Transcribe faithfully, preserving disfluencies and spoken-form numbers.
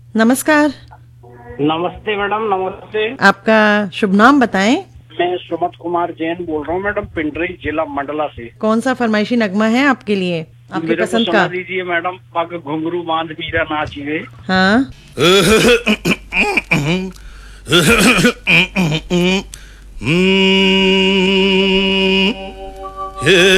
नमस्कार। नमस्ते मैडम, नमस्ते। आपका शुभ नाम बताएं। मैं सुमत कुमार जैन बोल रहा हूँ मैडम, पिंडरी जिला मंडला से। कौन सा फरमाइशी नगमा है आपके लिए, आपकी मेरे को पसंद सुना का? दीजिए मैडम, पग घुंघरू बांध मीरा नाचिए। हाँ। हे